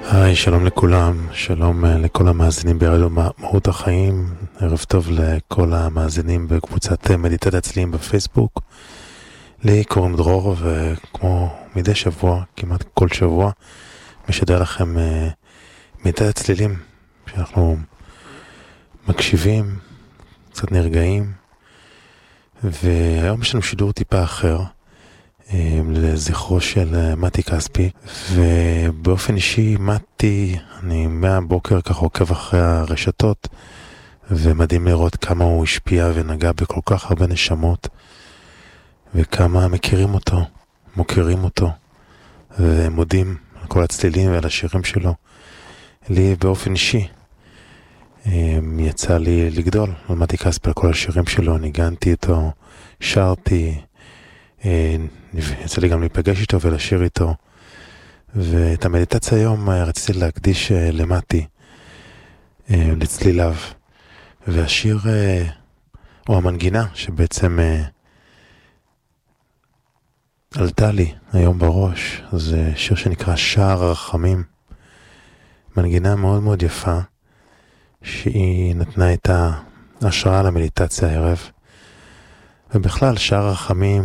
היי, שלום לכולם, שלום לכל המאזינים ברדיו מהות החיים, ערב טוב לכל המאזינים בקבוצת מדיטציה צלילים בפייסבוק. לי קוראים דרור, וכמו מדי שבוע, כמעט כל שבוע, משדר לכם מדיטציה צלילים, שאנחנו מקשיבים, קצת נרגעים, והיום יש לנו שידור טיפה אחר, לזכרו של מתי כספי, ובאופן אישי מתי, אני מהבוקר ככה עוקב אחרי הרשתות, ומדהים לראות כמה הוא השפיע ונגע בכל כך הרבה נשמות, וכמה מכירים אותו, מוכרים אותו, ומודים על כל הצלילים ועל השירים שלו. לי באופן אישי יצא לי לגדול על מתי כספי, על כל השירים שלו, ניגנתי איתו, שרתי, יצא לי גם להיפגש איתו ולשיר איתו, ואת המדיטציה היום רציתי להקדיש למתי, לצליליו, והשיר או המנגינה שבעצם עלתה לי היום בראש, זה שיר שנקרא שער הרחמים, מנגינה מאוד מאוד יפה שהיא נתנה את ההשראה למדיטציה הערב, ובכלל שער הרחמים